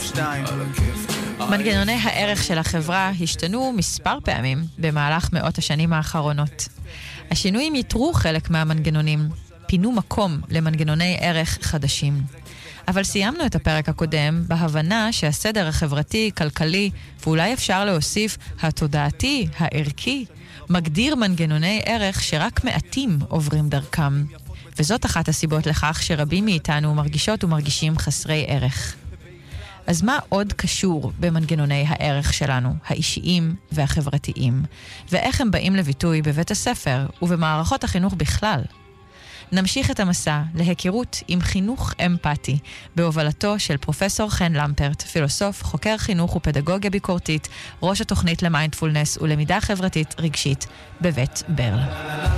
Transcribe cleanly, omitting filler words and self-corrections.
מנגנוני הערך של החברה השתנו מספר פעמים במהלך מאות השנים האחרונות. השינויים יתרו חלק מהמנגנונים, פינו מקום למנגנוני ערך חדשים. אבל סיימנו את הפרק הקודם בהבנה שהסדר החברתי, כלכלי, ואולי אפשר להוסיף התודעתי, הערכי, מגדיר מנגנוני ערך שרק מעטים עוברים דרכם. וזאת אחת הסיבות לכך שרבים מאיתנו מרגישות ומרגישים חסרי ערך. אז מה עוד קשור במנגנוני הערך שלנו, האישיים והחברתיים, ואיך הם באים לביטוי בבית הספר ובמערכות החינוך בכלל? נמשיך את המסע להיכרות עם חינוך אמפתי, בהובלתו של פרופסור חן למפרט, פילוסוף, חוקר חינוך ופדגוגיה ביקורתית, ראש התוכנית למיינדפולנס ולמידה חברתית רגשית בבית ברל.